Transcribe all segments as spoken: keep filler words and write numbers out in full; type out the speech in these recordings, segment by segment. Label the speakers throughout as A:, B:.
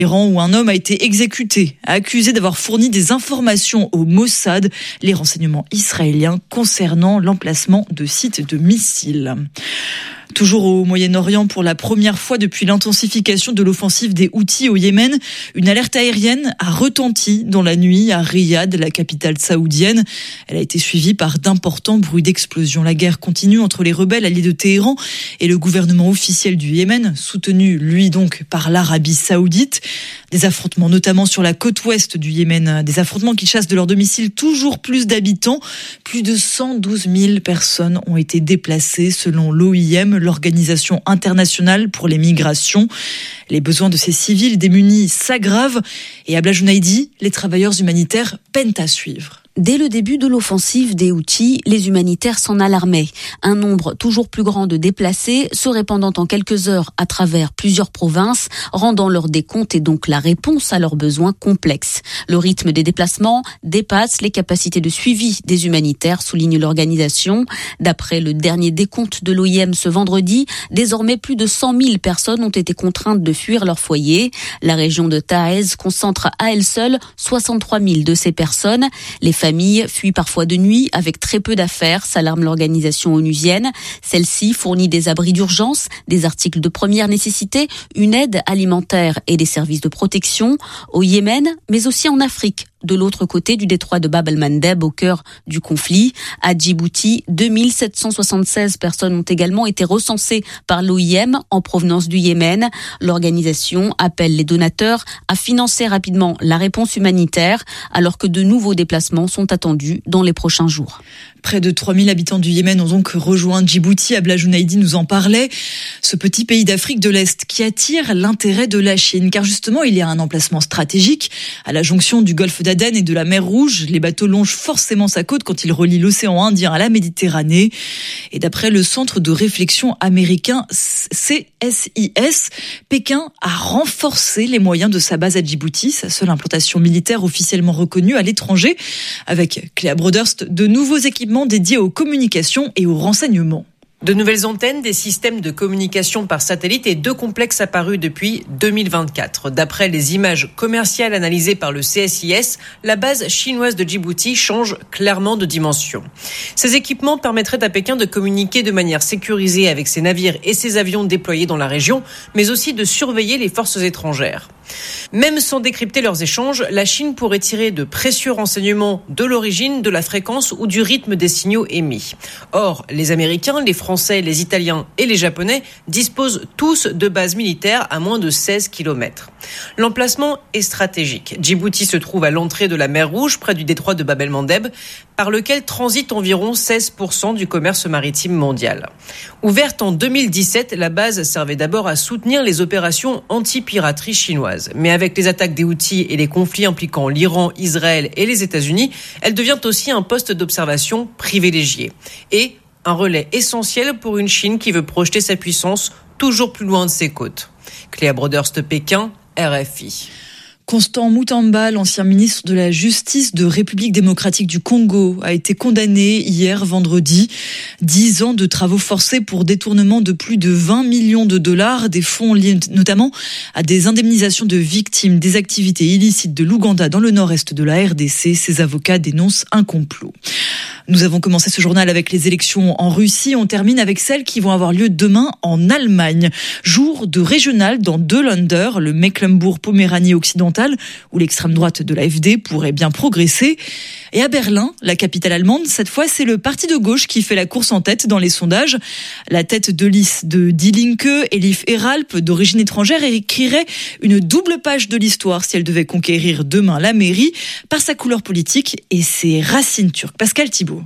A: Iran où un homme a été exécuté, accusé d'avoir fourni des informations au Mossad, les renseignements israéliens concernant l'emplacement de sites de missiles. Toujours au Moyen-Orient, pour la première fois depuis l'intensification de l'offensive des Houthis au Yémen, une alerte aérienne a retenti dans la nuit à Riyad, la capitale saoudienne. Elle a été suivie par d'importants bruits d'explosion. La guerre continue entre les rebelles alliés de Téhéran et le gouvernement officiel du Yémen, soutenu lui donc par l'Arabie saoudite. Des affrontements notamment sur la côte ouest du Yémen, des affrontements qui chassent de leur domicile toujours plus d'habitants. Plus de cent douze mille personnes ont été déplacées selon l'O I M, l'Organisation internationale pour les migrations. Les besoins de ces civils démunis s'aggravent et à Blajounaïdi, les travailleurs humanitaires peinent à suivre.
B: Dès le début de l'offensive des Houthis, les humanitaires s'en alarmaient. Un nombre toujours plus grand de déplacés se répandant en quelques heures à travers plusieurs provinces, rendant leur décompte et donc la réponse à leurs besoins complexes. Le rythme des déplacements dépasse les capacités de suivi des humanitaires, souligne l'organisation. D'après le dernier décompte de l'O I M ce vendredi, désormais plus de cent mille personnes ont été contraintes de fuir leur foyer. La région de Taez concentre à elle seule soixante-trois mille de ces personnes. Les familles fuient parfois de nuit avec très peu d'affaires, s'alarme l'organisation onusienne. Celle-ci fournit des abris d'urgence, des articles de première nécessité, une aide alimentaire et des services de protection au Yémen, mais aussi en Afrique. De l'autre côté du détroit de Bab el-Mandeb, au cœur du conflit. À Djibouti, deux mille sept cent soixante-seize personnes ont également été recensées par l'O I M en provenance du Yémen. L'organisation appelle les donateurs à financer rapidement la réponse humanitaire, alors que de nouveaux déplacements sont attendus dans les prochains jours.
A: Près de trois mille habitants du Yémen ont donc rejoint Djibouti. Blajounaïdi nous en parlait. Ce petit pays d'Afrique de l'Est qui attire l'intérêt de la Chine, car justement, il y a un emplacement stratégique à la jonction du golfe d'Aden et de la mer Rouge. Les bateaux longent forcément sa côte quand ils relient l'océan Indien à la Méditerranée. Et d'après le centre de réflexion américain C S I S, Pékin a renforcé les moyens de sa base à Djibouti, sa seule implantation militaire officiellement reconnue à l'étranger, avec Cléa Broderst, de nouveaux équipements dédiés aux communications et aux renseignements.
C: De nouvelles antennes, des systèmes de communication par satellite et deux complexes apparus depuis deux mille vingt-quatre. D'après les images commerciales analysées par le C S I S, la base chinoise de Djibouti change clairement de dimension. Ces équipements permettraient à Pékin de communiquer de manière sécurisée avec ses navires et ses avions déployés dans la région, mais aussi de surveiller les forces étrangères. Même sans décrypter leurs échanges, la Chine pourrait tirer de précieux renseignements de l'origine, de la fréquence ou du rythme des signaux émis. Or, les Américains, les Français, les Italiens et les Japonais disposent tous de bases militaires à moins de seize kilomètres. L'emplacement est stratégique. Djibouti se trouve à l'entrée de la mer Rouge, près du détroit de Bab el-Mandeb, par lequel transite environ seize pour cent du commerce maritime mondial. Ouverte en deux mille dix-sept, la base servait d'abord à soutenir les opérations anti-piraterie chinoises. Mais avec les attaques des Houthis et les conflits impliquant l'Iran, Israël et les États-Unis, elle devient aussi un poste d'observation privilégié. Et un relais essentiel pour une Chine qui veut projeter sa puissance toujours plus loin de ses côtes. Cléa Broderst, Pékin, R F I.
A: Constant Mutamba, l'ancien ministre de la Justice de République démocratique du Congo, a été condamné hier vendredi. Dix ans de travaux forcés pour détournement de plus de vingt millions de dollars, des fonds liés notamment à des indemnisations de victimes des activités illicites de l'Ouganda dans le nord-est de la R D C. Ses avocats dénoncent un complot. Nous avons commencé ce journal avec les élections en Russie. On termine avec celles qui vont avoir lieu demain en Allemagne. Jour de régional dans deux Länder, le Mecklembourg-Poméranie occidentale, où l'extrême droite de l'A F D pourrait bien progresser. Et à Berlin, la capitale allemande, cette fois, c'est le parti de gauche qui fait la course en tête dans les sondages. La tête de liste de Die Linke, Elif Eralp, d'origine étrangère, écrirait une double page de l'histoire si elle devait conquérir demain la mairie par sa couleur politique et ses racines turques. Pascal Thibault.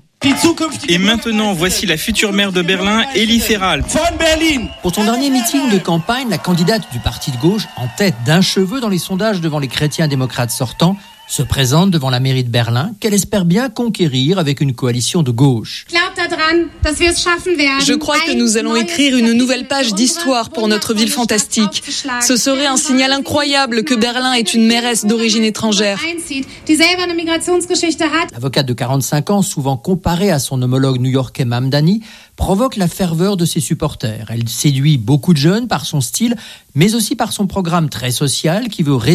D: Et maintenant, voici la future maire de Berlin, Elif Eralp.
E: Pour son dernier meeting de campagne, la candidate du parti de gauche, en tête d'un cheveu dans les sondages devant les chrétiens démocrates sortants, se présente devant la mairie de Berlin, qu'elle espère bien conquérir avec une coalition de gauche.
F: Je crois que nous allons écrire une nouvelle page d'histoire pour notre ville fantastique. Ce serait un signal incroyable que Berlin est une mairesse d'origine étrangère.
E: L'avocate de quarante-cinq ans, souvent comparée à son homologue new-yorkais Mamdani, provoque la ferveur de ses supporters. Elle séduit beaucoup de jeunes par son style, mais aussi par son programme très social qui veut